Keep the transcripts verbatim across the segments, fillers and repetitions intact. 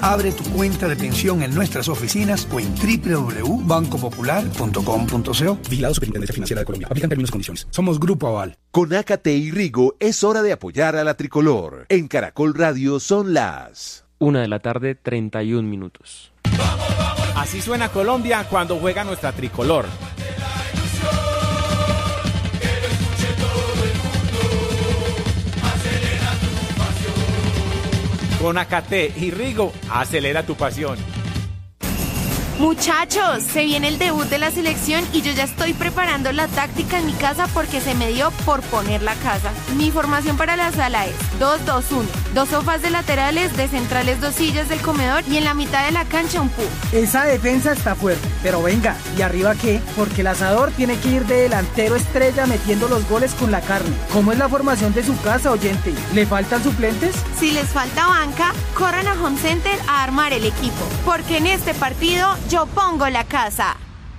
Abre tu cuenta de pensión en nuestras oficinas o en doble u doble u doble u punto banco popular punto com punto co. Vigilado Superintendencia Financiera de Colombia. Aplican términos y condiciones. Somos Grupo Aval. Con Ácate y Rigo es hora de apoyar a la tricolor. En Caracol Radio son las Una de la tarde, treinta y un minutos. Así suena Colombia cuando juega nuestra tricolor. Con Ácate y Rigo, acelera tu pasión. Muchachos, se viene el debut de la selección y yo ya estoy preparando la táctica en mi casa porque se me dio por poner la casa. Mi formación para la sala es dos dos uno, dos sofás de laterales, de centrales dos sillas del comedor y en la mitad de la cancha un pub. Esa defensa está fuerte, pero venga, ¿y arriba qué? Porque el asador tiene que ir de delantero estrella metiendo los goles con la carne. ¿Cómo es la formación de su casa, oyente? ¿Le faltan suplentes? Si les falta banca, corran a Home Center a armar el equipo, porque en este partido yo pongo la casa.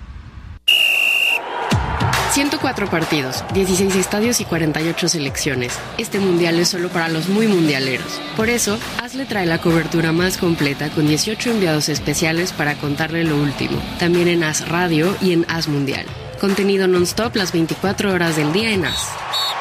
ciento cuatro partidos, dieciséis estadios y cuarenta y ocho selecciones. Este mundial es solo para los muy mundialeros. Por eso, Hazle trae la cobertura más completa con dieciocho enviados especiales para contarle lo último. También en Haz Radio y en Haz Mundial. Contenido non-stop las veinticuatro horas del día en Haz.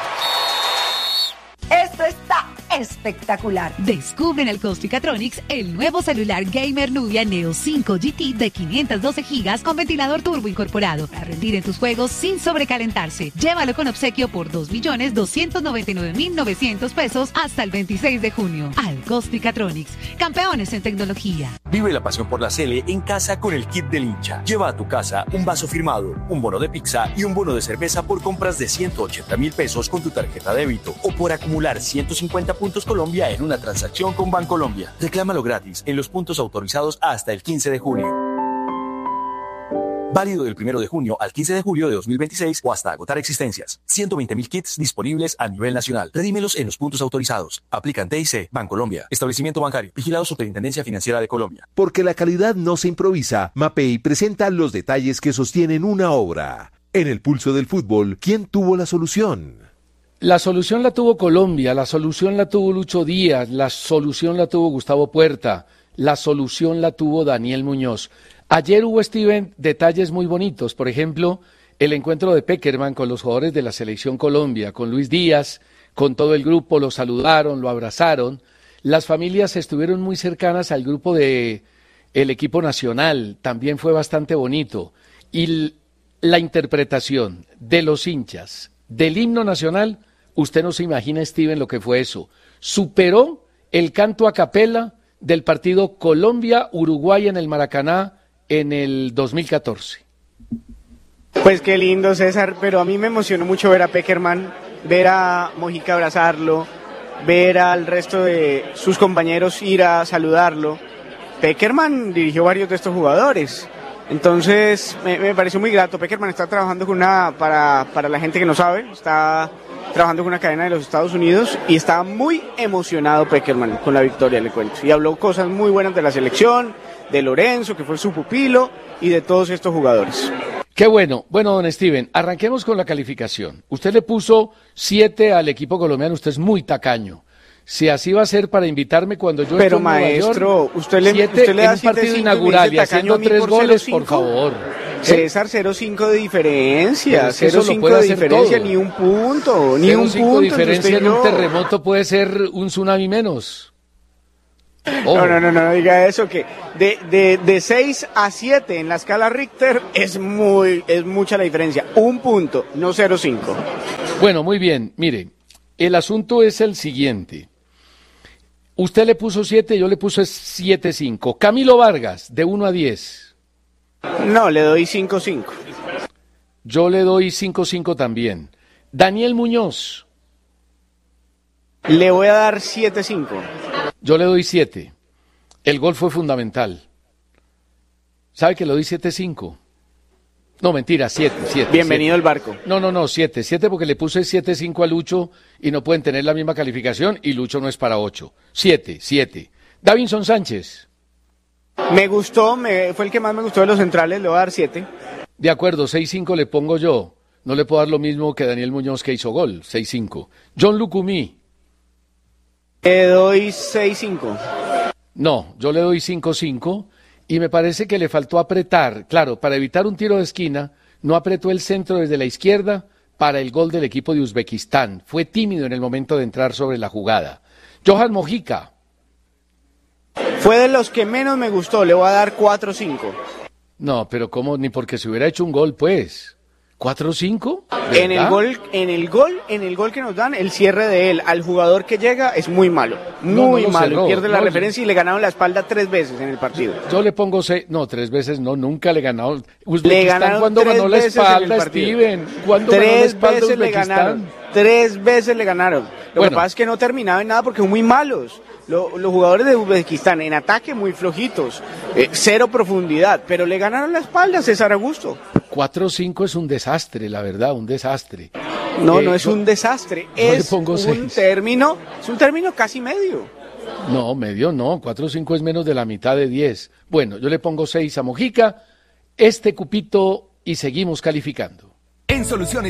Esto está espectacular. Descubre en el Costicatronics el nuevo celular gamer Nubia Neo cinco G T de quinientos doce gigas con ventilador turbo incorporado para rendir en tus juegos sin sobrecalentarse. Llévalo con obsequio por dos millones doscientos noventa y nueve mil novecientos pesos hasta el veintiséis de junio. Al Costicatronics, campeones en tecnología. Vive la pasión por la Sele en casa con el kit del hincha. Lleva a tu casa un vaso firmado, un bono de pizza y un bono de cerveza por compras de ciento ochenta mil pesos con tu tarjeta débito o por acumular ciento cincuenta puntos Colombia en una transacción con Bancolombia. Reclámalo gratis en los puntos autorizados hasta el quince de junio. Válido del primero de junio al quince de julio de dos mil veintiséis o hasta agotar existencias. ciento veinte mil kits disponibles a nivel nacional. Redímelos en los puntos autorizados. Aplican T I C, Bancolombia. Establecimiento bancario. Vigilado Superintendencia Financiera de Colombia. Porque la calidad no se improvisa, Mapei presenta los detalles que sostienen una obra. En el pulso del fútbol, ¿quién tuvo la solución? La solución la tuvo Colombia, la solución la tuvo Lucho Díaz, la solución la tuvo Gustavo Puerta, la solución la tuvo Daniel Muñoz. Ayer hubo, Steven, detalles muy bonitos, por ejemplo, el encuentro de Pekerman con los jugadores de la Selección Colombia, con Luis Díaz, con todo el grupo, lo saludaron, lo abrazaron. Las familias estuvieron muy cercanas al grupo de el equipo nacional, también fue bastante bonito. Y la interpretación de los hinchas del himno nacional, usted no se imagina, Steven, lo que fue eso. Superó el canto a capela del partido Colombia-Uruguay en el Maracaná en el dos mil catorce. Pues qué lindo, César, pero a mí me emocionó mucho ver a Pekerman, ver a Mojica abrazarlo, ver al resto de sus compañeros ir a saludarlo. Pekerman dirigió varios de estos jugadores, entonces me, me pareció muy grato. Pekerman está trabajando con una, para, para la gente que no sabe, está trabajando con una cadena de los Estados Unidos y está muy emocionado Pekerman con la victoria, le cuento. Y habló cosas muy buenas de la selección, de Lorenzo, que fue su pupilo, y de todos estos jugadores. Qué bueno. Bueno, don Steven, arranquemos con la calificación. Usted le puso siete al equipo colombiano, usted es muy tacaño. Si así va a ser para invitarme cuando yo Pero esté en maestro, Nueva York, usted le, siete usted le da en un partido siete, inaugural y haciendo tres por goles, cero, por favor. César, cero cinco de diferencia, es que cero cinco de diferencia, todo. Ni un punto, ni un punto. De diferencia en un yo. terremoto puede ser un tsunami menos. Oh. No, no, no, no diga eso, que de, de, de seis a siete en la escala Richter es muy, es mucha la diferencia. Un punto, no cero cinco. Bueno, muy bien, mire, el asunto es el siguiente. Usted le puso siete, yo le puse siete cinco. Camilo Vargas, de uno a diez. No, le doy cinco cinco. Yo le doy cinco cinco también. Daniel Muñoz. Le voy a dar siete cinco. Yo le doy siete. El gol fue fundamental. ¿Sabe que le doy siete cinco? No, mentira, siete, siete. Bienvenido siete. al barco. No, no, no, siete, siete porque le puse siete cinco a Lucho y no pueden tener la misma calificación y Lucho no es para ocho. siete, siete. Davinson Sánchez. Me gustó, me, fue el que más me gustó de los centrales, le voy a dar siete. De acuerdo, seis cinco le pongo yo. No le puedo dar lo mismo que Daniel Muñoz, que hizo gol, seis cinco. John Lucumí. Le doy seis cinco. No, yo le doy cinco cinco y me parece que le faltó apretar. Claro, para evitar un tiro de esquina, no apretó el centro desde la izquierda para el gol del equipo de Uzbekistán. Fue tímido en el momento de entrar sobre la jugada. Johan Mojica. Fue de los que menos me gustó, le voy a dar cuatro cinco. No, pero ¿cómo? Ni porque se hubiera hecho un gol, pues. ¿cuatro cinco? En el gol, en el gol, en el gol que nos dan, el cierre de él al jugador que llega es muy malo, muy no, no malo, cerró, pierde la no, referencia y le ganaron la espalda tres veces en el partido. Yo, yo le pongo seis, no, tres veces no, nunca le ganaron. Le ganaron cuando ganó la espalda, Steven, cuando ganó la espalda veces le ganaron, tres veces le ganaron. Lo bueno, que pasa es que no terminaba en nada porque son muy malos. Lo, los jugadores de Uzbekistán en ataque muy flojitos, eh, cero profundidad, pero le ganaron la espalda a César Augusto. cuatro cinco es un desastre, la verdad, un desastre. No, eh, no es yo, un desastre, es un seis. término, es un término casi medio. No, medio no, cuatro cinco es menos de la mitad de diez. Bueno, yo le pongo seis a Mojica, este cupito y seguimos calificando. En Soluciones